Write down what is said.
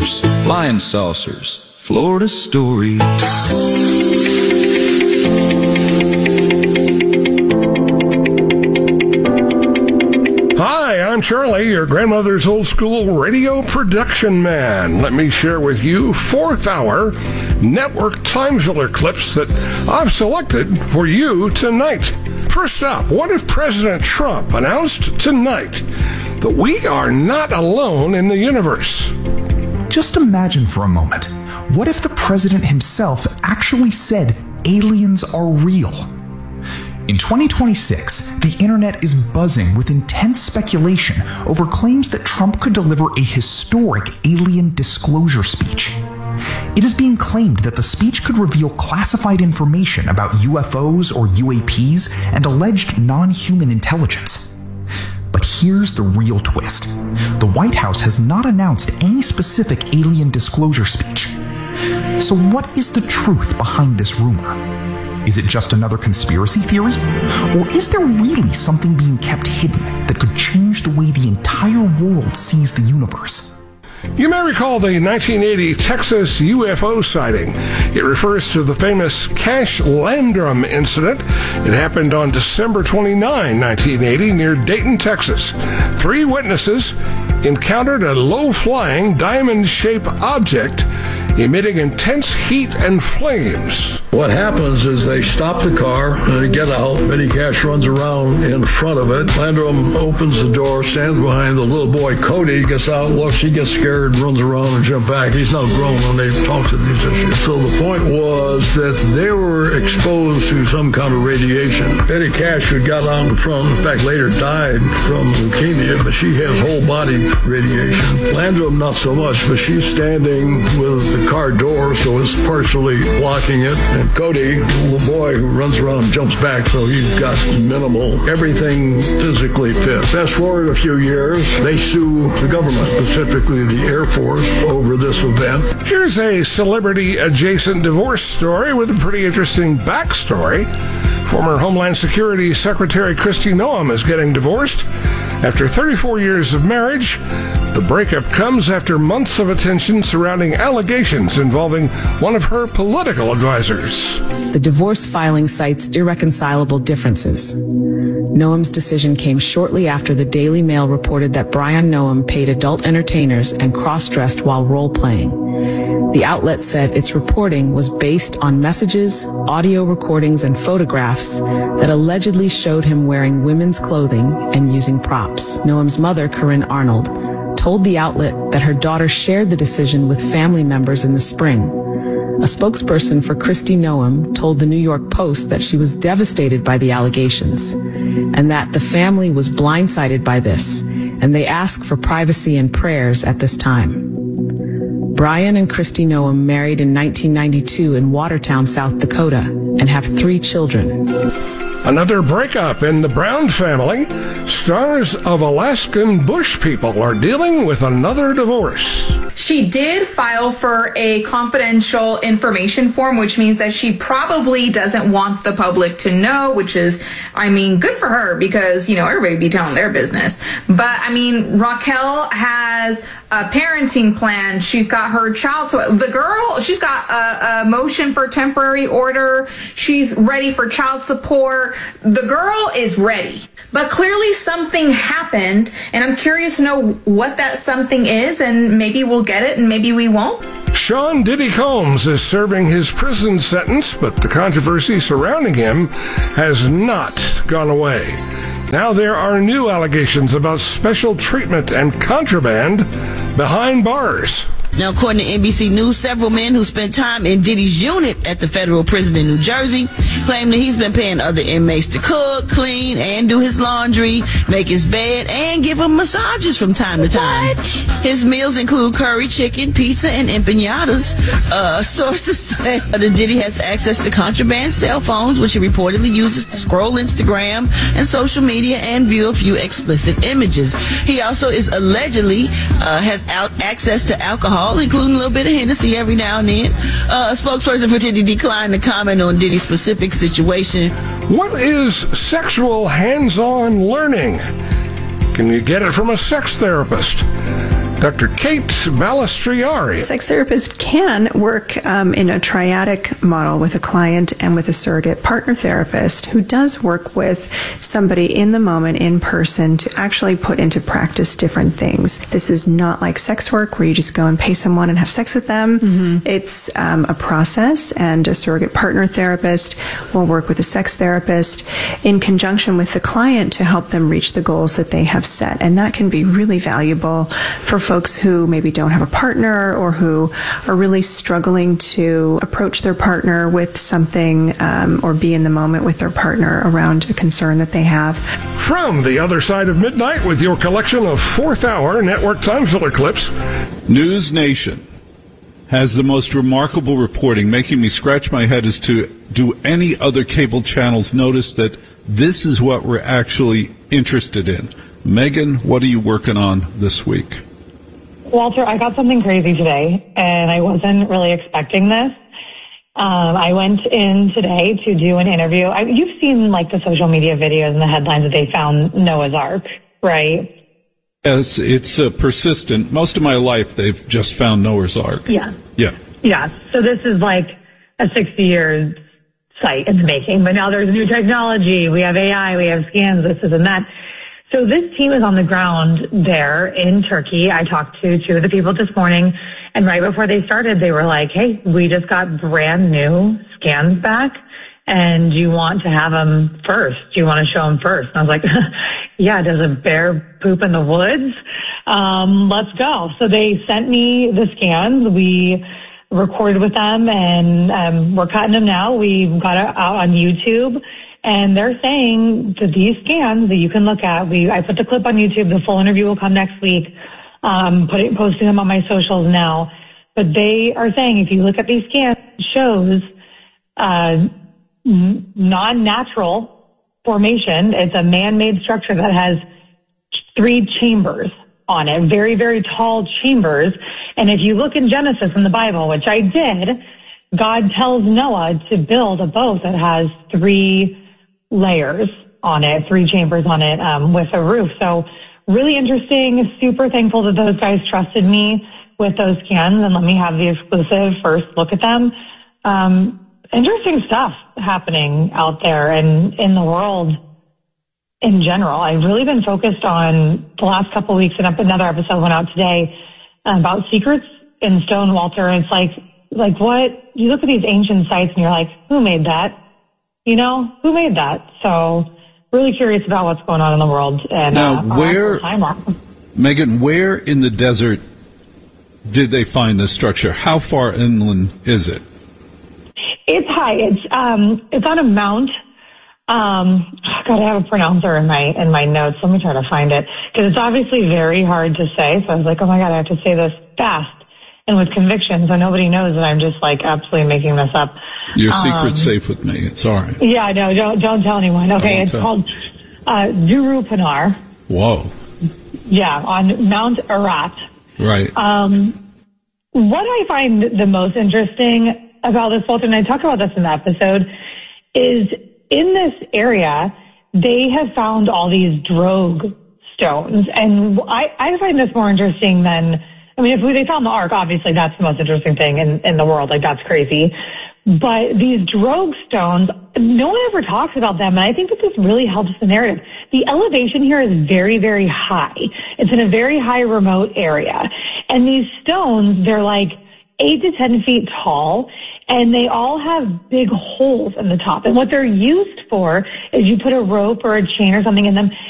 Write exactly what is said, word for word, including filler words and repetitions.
stars, flying saucers, Florida stories. Hi, I'm Charlie, your grandmother's old school radio production man. Let me share with you fourth hour network time filler clips that I've selected for you tonight. First up, what if President Trump announced tonight that we are not alone in the universe? Just imagine for a moment, what if the president himself actually said aliens are real? In twenty twenty-six, the internet is buzzing with intense speculation over claims that Trump could deliver a historic alien disclosure speech. It is being claimed that the speech could reveal classified information about U F Os or U A Ps and alleged non-human intelligence. But here's the real twist. The White House has not announced any specific alien disclosure speech. So what is the truth behind this rumor? Is it just another conspiracy theory? Or is there really something being kept hidden that could change the way the entire world sees the universe? You may recall the nineteen eighty Texas U F O sighting. It refers to the famous Cash Landrum incident. It happened on December twenty-ninth, nineteen eighty, near Dayton, Texas. Three witnesses encountered a low-flying diamond-shaped object emitting intense heat and flames. What happens is they stop the car, and they get out. Benny Cash runs around in front of it. Landrum opens the door, stands behind the little boy. Cody gets out, looks, he gets scared, runs around and jumps back. He's now grown when they talk to these issues. So the point was that they were exposed to some kind of radiation. Benny Cash, who got out in front, in fact later died from leukemia, but she has whole body radiation. Landrum not so much, but she's standing with the car door, so it's partially blocking it. And Cody, the little boy who runs around and jumps back, so he's got minimal, everything physically fit. Fast forward a few years, they sue the government, specifically the Air Force, over this event. Here's a celebrity-adjacent divorce story with a pretty interesting backstory. Former Homeland Security Secretary Kristi Noem is getting divorced. After thirty-four years of marriage, the breakup comes after months of attention surrounding allegations involving one of her political advisors. The divorce filing cites irreconcilable differences. Noem's decision came shortly after the Daily Mail reported that Brian Noem paid adult entertainers and cross-dressed while role-playing. The outlet said its reporting was based on messages, audio recordings, and photographs that allegedly showed him wearing women's clothing and using props. Noem's mother, Corinne Arnold, told the outlet that her daughter shared the decision with family members in the spring. A spokesperson for Kristi Noem told the New York Post that she was devastated by the allegations and that the family was blindsided by this, and they ask for privacy and prayers at this time. Brian and Kristi Noem married in nineteen ninety-two in Watertown, South Dakota, and have three children. Another breakup in the Brown family. Stars of Alaskan Bush people are dealing with another divorce. She did file for a confidential information form, which means that she probably doesn't want the public to know, which is, I mean, good for her because, you know, everybody be telling their business. But, I mean, Raquel has a parenting plan. She's got her child. So the girl, she's got a, a motion for temporary order. She's ready for child support. The girl is ready. But clearly something happened, and I'm curious to know what that something is, and maybe we'll get it and maybe we won't. Sean Diddy Combs is serving his prison sentence, but the controversy surrounding him has not gone away. Now there are new allegations about special treatment and contraband behind bars. Now, according to N B C News, several men who spent time in Diddy's unit at the federal prison in New Jersey claim that he's been paying other inmates to cook, clean, and do his laundry, make his bed, and give him massages from time to time. What? His meals include curry chicken, pizza, and empanadas. Uh, sources say that Diddy has access to contraband cell phones, which he reportedly uses to scroll Instagram and social media and view a few explicit images. He also is allegedly uh, has out access to alcohol, including a little bit of Hennessy every now and then. Uh, a spokesperson for Diddy declined to comment on Diddy's specific situation. What is sexual hands-on learning? Can you get it from a sex therapist? Doctor Kate Balistrieri. Sex therapist can work um, in a triadic model with a client and with a surrogate partner therapist who does work with somebody in the moment, in person, to actually put into practice different things. This is not like sex work where you just go and pay someone and have sex with them. Mm-hmm. It's um, a process, and a surrogate partner therapist will work with a sex therapist in conjunction with the client to help them reach the goals that they have set. And that can be really valuable for folks who maybe don't have a partner or who are really struggling to approach their partner with something um, or be in the moment with their partner around a concern that they have. From the other side of midnight with your collection of fourth hour network time filler clips. News Nation has the most remarkable reporting, making me scratch my head as to do any other cable channels notice that this is what we're actually interested in. Megan, what are you working on this week? Walter, I got something crazy today, and I wasn't really expecting this. Um, I went in today to do an interview. I, you've seen like the social media videos and the headlines that they found Noah's Ark, right? Yes, it's uh, persistent. Most of my life, they've just found Noah's Ark. Yeah. Yeah. Yeah. So this is like a sixty-year site in the making, but now there's new technology. We have A I, we have scans, this, this, and that. So this team is on the ground there in Turkey. I talked to two of the people this morning, and right before they started, they were like, hey, we just got brand new scans back, and you want to have them first. Do you want to show them first? And I was like, yeah, does a bear poop in the woods? Um, let's go. So they sent me the scans. We recorded with them, and um, we're cutting them now. We got it out on YouTube. And they're saying that these scans that you can look at, we I put the clip on YouTube. The full interview will come next week. Um, put it, posting them on my socials now. But they are saying if you look at these scans, it shows uh, non-natural formation. It's a man-made structure that has three chambers on it, very, very tall chambers. And if you look in Genesis in the Bible, which I did, God tells Noah to build a boat that has three layers on it, three chambers on it, um, with a roof. So really interesting. Super thankful that those guys trusted me with those scans and let me have the exclusive first look at them. Um, interesting stuff happening out there and in the world in general. I've really been focused on the last couple of weeks, and another episode went out today about secrets in stone, Walter. And it's like, like what, you look at these ancient sites and you're like, who made that? You know, who made that? So really curious about what's going on in the world. And now, uh, where, Megan, where in the desert did they find this structure? How far inland is it? It's high. It's um, it's on a mount. Um, God, I have a pronouncer in my in my notes. Let me try to find it because it's obviously very hard to say. So I was like, oh my God, I have to say this fast and with conviction, so nobody knows that I'm just like absolutely making this up. Your secret's um, safe with me. It's all right. Yeah, no, don't don't tell anyone. Okay, it's tell. called uh, Duru Pinar. Whoa. Yeah, on Mount Ararat. Right. Um, what I find the most interesting about this, Walter, and I talk about this in the episode, is in this area, they have found all these drogue stones. And I, I find this more interesting than, I mean, if they found the Ark, obviously that's the most interesting thing in, in the world. Like, that's crazy. But these drogue stones, no one ever talks about them. And I think that this really helps the narrative. The elevation here is very, very high. It's in a very high remote area. And these stones, they're like eight to ten feet tall, and they all have big holes in the top. And what they're used for is you put a rope or a chain or something in them,